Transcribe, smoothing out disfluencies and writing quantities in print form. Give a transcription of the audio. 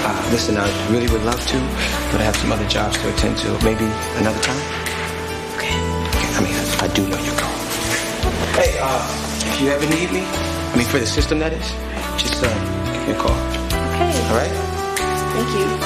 Listen, I really would love to, but I have some other jobs to attend to. Maybe another time? Okay. I mean, I do know you're gone. Hey, if you ever need me, for the system, that is, just give me a call. Okay. All right? Thank you.